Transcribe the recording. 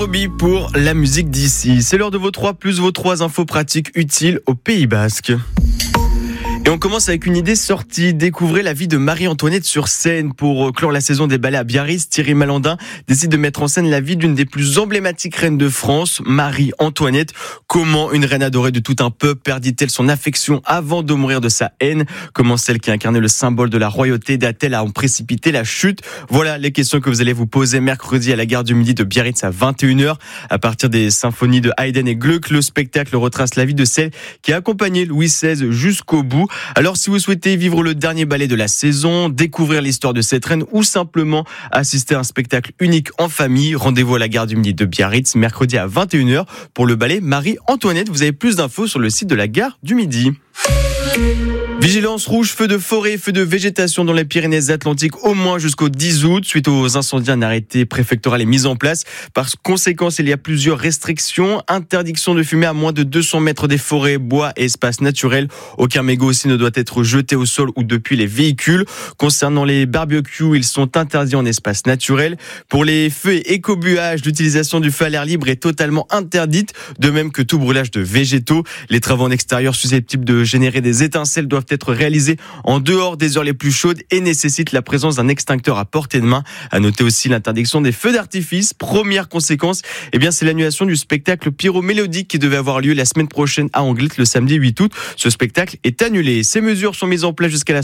Roby pour la musique d'ici. C'est l'heure de vos 3 plus vos 3 infos pratiques utiles au Pays Basque. Et on commence avec une idée sortie. Découvrez la vie de Marie-Antoinette sur scène. Pour clore la saison des ballets à Biarritz, Thierry Malandin décide de mettre en scène la vie d'une des plus emblématiques reines de France, Marie-Antoinette. Comment une reine adorée de tout un peuple perdit-elle son affection avant de mourir de sa haine? Comment celle qui incarnait le symbole de la royauté a-t-elle à en précipiter la chute? Voilà les questions que vous allez vous poser mercredi à la gare du Midi de Biarritz à 21h. À partir des symphonies de Haydn et Gluck, le spectacle retrace la vie de celle qui a accompagné Louis XVI jusqu'au bout. Alors si vous souhaitez vivre le dernier ballet de la saison, découvrir l'histoire de cette reine ou simplement assister à un spectacle unique en famille, rendez-vous à la gare du Midi de Biarritz mercredi à 21h pour le ballet Marie-Antoinette. Vous avez plus d'infos sur le site de la gare du Midi. Vigilance rouge, feux de forêt, feux de végétation dans les Pyrénées-Atlantiques au moins jusqu'au 10 août. Suite aux incendies, un arrêté préfectoral est mis en place. Par conséquent, il y a plusieurs restrictions. Interdiction de fumer à moins de 200 mètres des forêts, bois et espaces naturels. Aucun mégot aussi ne doit être jeté au sol ou depuis les véhicules. Concernant les barbecues, ils sont interdits en espace naturel. Pour les feux et écobuage, l'utilisation du feu à l'air libre est totalement interdite, de même que tout brûlage de végétaux. Les travaux en extérieur susceptibles de générer des étincelles doivent être réalisés en dehors des heures les plus chaudes et nécessitent la présence d'un extincteur à portée de main. À noter aussi l'interdiction des feux d'artifice. Première conséquence, c'est l'annulation du spectacle pyro-mélodique qui devait avoir lieu la semaine prochaine à Anglet le samedi 8 août. Ce spectacle est annulé. Ces mesures sont mises en place jusqu'à la